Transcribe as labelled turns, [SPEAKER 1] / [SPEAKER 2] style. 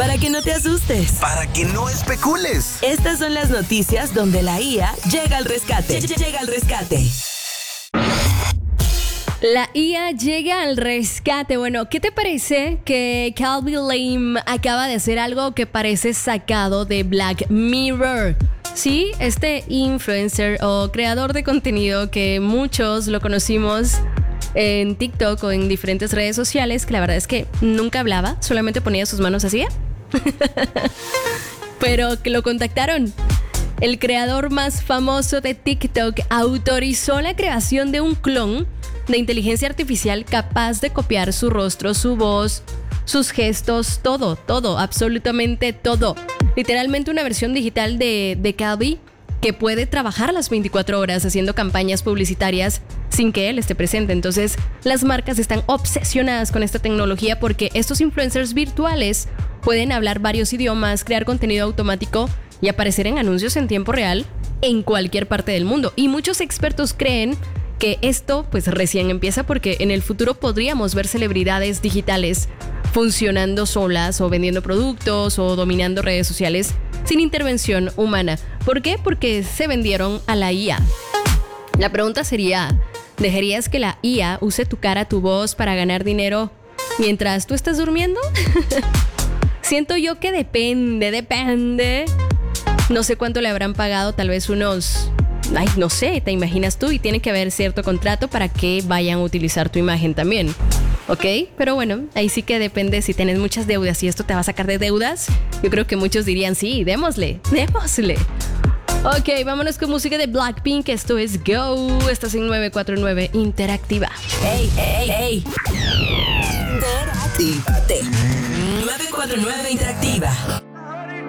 [SPEAKER 1] para que no te asustes,
[SPEAKER 2] para que no especules.
[SPEAKER 1] Estas son las noticias donde la IA llega al rescate. Llega al rescate.
[SPEAKER 3] La IA llega al rescate. Bueno, ¿qué te parece que Calvin Lame acaba de hacer algo que parece sacado de Black Mirror? Sí, este influencer o creador de contenido que muchos lo conocimos en TikTok o en diferentes redes sociales, que la verdad es que nunca hablaba, solamente ponía sus manos así, pero que lo contactaron. El creador más famoso de TikTok autorizó la creación de un clon de inteligencia artificial capaz de copiar su rostro, su voz, sus gestos, todo, absolutamente todo. Literalmente una versión digital de Calvi que puede trabajar las 24 horas haciendo campañas publicitarias sin que él esté presente. Entonces, las marcas están obsesionadas con esta tecnología porque estos influencers virtuales pueden hablar varios idiomas, crear contenido automático y aparecer en anuncios en tiempo real en cualquier parte del mundo. Y muchos expertos creen que esto pues recién empieza porque en el futuro podríamos ver celebridades digitales funcionando solas o vendiendo productos o dominando redes sociales sin intervención humana. ¿Por qué? Porque se vendieron a la IA. La pregunta sería, ¿dejarías que la IA use tu cara, tu voz para ganar dinero mientras tú estás durmiendo? Siento yo que depende. No sé cuánto le habrán pagado, tal vez unos... no sé, te imaginas tú, y tiene que haber cierto contrato para que vayan a utilizar tu imagen también. ¿Ok? Pero bueno, ahí sí que depende si tienes muchas deudas y esto te va a sacar de deudas. Yo creo que muchos dirían, sí, démosle. Ok, vámonos con música de Blackpink. Esto es Go. Estás en 949 Interactiva.
[SPEAKER 1] ¡Ey! Interactívate. 949 Interactiva.